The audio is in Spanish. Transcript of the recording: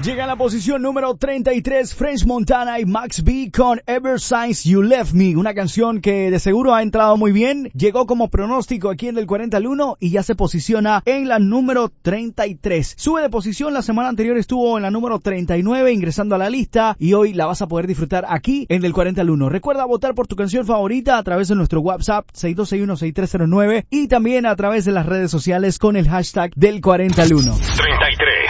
Llega a la posición número 33 French Montana y Max B con Ever Since You Left Me, una canción que de seguro ha entrado muy bien, llegó como pronóstico aquí en el 40 al 1 y ya se posiciona en la número 33. Sube de posición, la semana anterior estuvo en la número 39 ingresando a la lista y hoy la vas a poder disfrutar aquí en el 40 al 1. Recuerda votar por tu canción favorita a través de nuestro WhatsApp 6261-6309 y también a través de las redes sociales con el hashtag del 40 al 1. 33.